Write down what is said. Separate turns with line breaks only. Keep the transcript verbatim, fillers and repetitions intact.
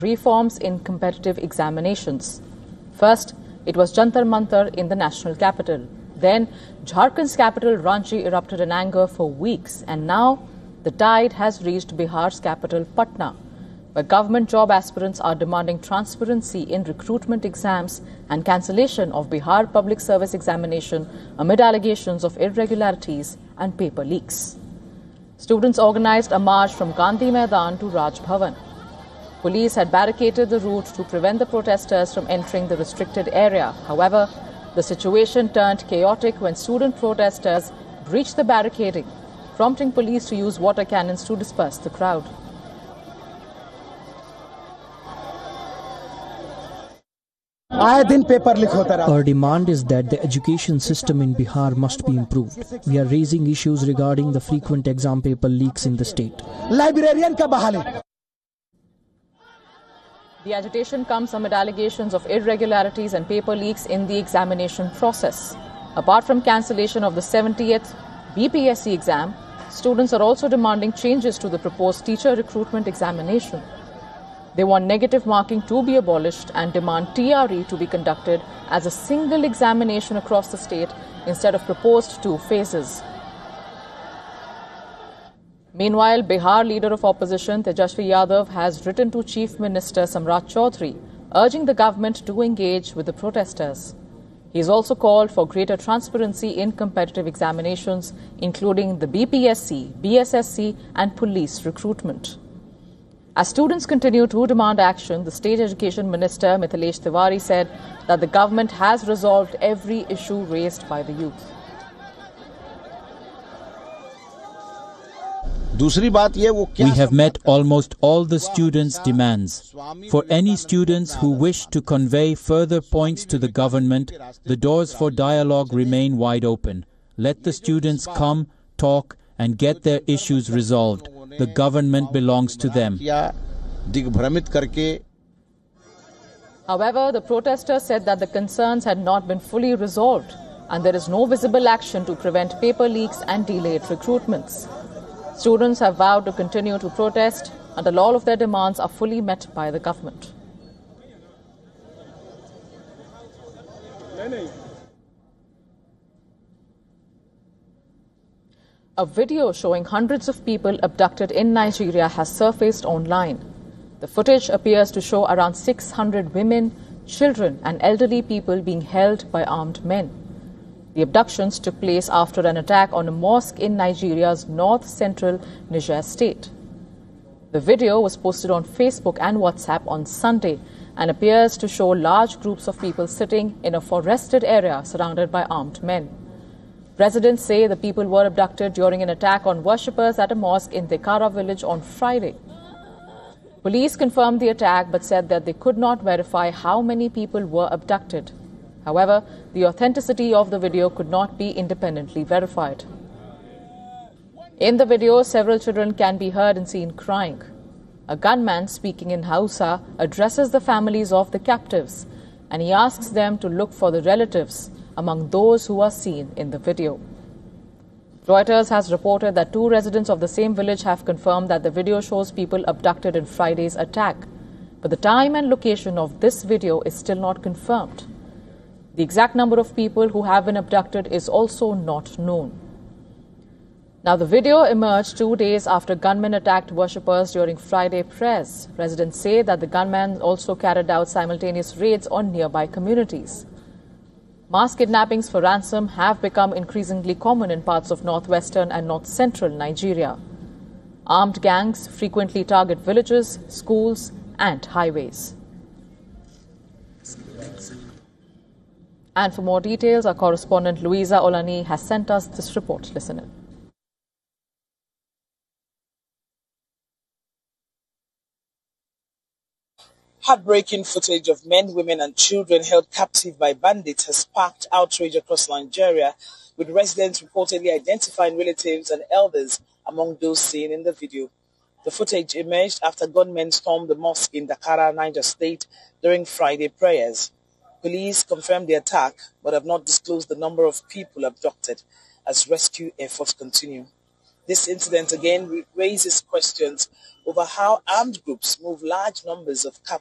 reforms in competitive examinations. First, it was Jantar Mantar in the national capital. Then, Jharkhand's capital Ranchi erupted in anger for weeks, and now the tide has reached Bihar's capital Patna, where government job aspirants are demanding transparency in recruitment exams and cancellation of Bihar Public Service Examination amid allegations of irregularities and paper leaks. Students organized a march from Gandhi Maidan to Raj Bhavan. Police had barricaded the route to prevent the protesters from entering the restricted area. However, the situation turned chaotic when student protesters breached the barricading, prompting police to use water cannons to disperse the crowd.
Our demand is that the education system in Bihar must be improved. We are raising issues regarding the frequent exam paper leaks in the state.
The agitation comes amid allegations of irregularities and paper leaks in the examination process. Apart from cancellation of the seventieth B P S C exam, students are also demanding changes to the proposed teacher recruitment examination. They want negative marking to be abolished and demand T R E to be conducted as a single examination across the state instead of proposed two phases. Meanwhile, Bihar leader of opposition Tejasvi Yadav has written to Chief Minister Samrat Chaudhary urging the government to engage with the protesters. He has also called for greater transparency in competitive examinations, including the B P S C, B S S C and police recruitment. As students continue to demand action, the State Education Minister Mithilesh Tiwari said that the government has resolved every issue raised by the youth.
We have met almost all the students' demands. For any students who wish to convey further points to the government, the doors for dialogue remain wide open. Let the students come, talk, and get their issues resolved. The government belongs to them.
However, the protesters said that the concerns had not been fully resolved, and there is no visible action to prevent paper leaks and delayed recruitments. Students have vowed to continue to protest until all of their demands are fully met by the government. A video showing hundreds of people abducted in Nigeria has surfaced online. The footage appears to show around six hundred women, children and elderly people being held by armed men. The abductions took place after an attack on a mosque in Nigeria's north-central Niger state. The video was posted on Facebook and WhatsApp on Sunday and appears to show large groups of people sitting in a forested area surrounded by armed men. Residents say the people were abducted during an attack on worshippers at a mosque in Dekara village on Friday. Police confirmed the attack but said that they could not verify how many people were abducted. However, the authenticity of the video could not be independently verified. In the video, several children can be heard and seen crying. A gunman speaking in Hausa addresses the families of the captives, and he asks them to look for the relatives among those who are seen in the video. Reuters has reported that two residents of the same village have confirmed that the video shows people abducted in Friday's attack, but the time and location of this video is still not confirmed. The exact number of people who have been abducted is also not known. Now, the video emerged two days after gunmen attacked worshippers during Friday prayers. Residents say that the gunmen also carried out simultaneous raids on nearby communities. Mass kidnappings for ransom have become increasingly common in parts of northwestern and north-central Nigeria. Armed gangs frequently target villages, schools, and highways. And for more details, our correspondent Louisa Olani has sent us this report. Listen in.
Heartbreaking footage of men, women and children held captive by bandits has sparked outrage across Nigeria, with residents reportedly identifying relatives and elders among those seen in the video. The footage emerged after gunmen stormed the mosque in Dakara, Niger State during Friday prayers. Police confirmed the attack but have not disclosed the number of people abducted as rescue efforts continue. This incident again raises questions over how armed groups move large numbers of captives